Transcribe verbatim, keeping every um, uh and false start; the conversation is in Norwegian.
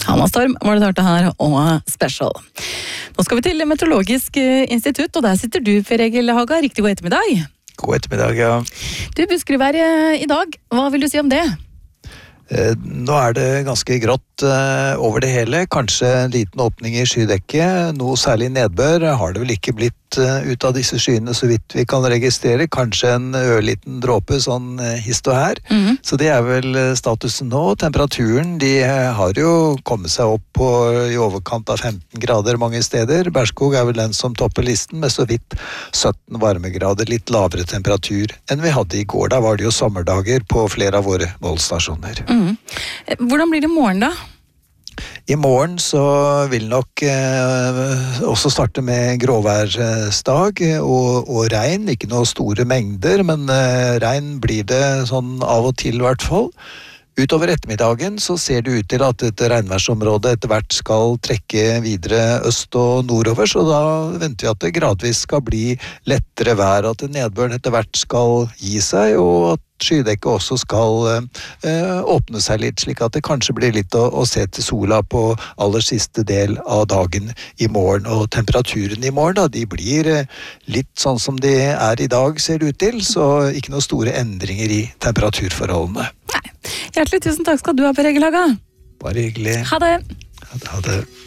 Hamastorm var det hørte her, og Special. Nå skal vi til Meteorologisk institutt, og der sitter du, Per Egil Haga. Riktig god ettermiddag. God ettermiddag, ja. Du, Buskerudvær i dag, hva vil du si om det? Eh, nå er det ganske grått eh, over det hele. Kanskje en liten åpning i skydekket. Noe særlig nedbør har det vel ikke blitt eh, ut av disse skyene så vidt vi kan registrere. Kanskje en ørliten dråpe sånn eh, hist og her. Mm-hmm. Så det er vel statusen nå. Temperaturen, de eh, har jo kommet seg opp på i overkant av femten grader mange steder. Berskog er vel den som topper listen med så vidt sytten varmegrader. Litt lavere temperatur enn vi hadde i går. Da var det jo sommerdager på flere av våre målstasjoner. Mm. Hvordan blir det i morgen da? I morgen så vil nok eh, også starte med gråværsdag og, og regn. Ikke noe store mengder, men eh, regn blir det sånn av og til i hvert fall. Utover ettermiddagen så ser det ut til at dette regnværsområdet etter hvert skal trekke videre øst og nordover, så da venter vi at det gradvis skal bli lettere vær, at nedbøren etter hvert skal gi seg, og at skydekket også skal eh, åpne seg litt, slik at det kanskje blir litt å, å se til sola på aller siste del av dagen i morgen. Og temperaturen i morgen, da, de blir eh, litt sånn som de er i dag, ser det ut til, så ikke noen store endringer i temperaturforholdene. Nei. Hjertelig tusen takk skal du ha, Per Egil Haga. Bare hyggelig. Ha det. Ha det. Ha det.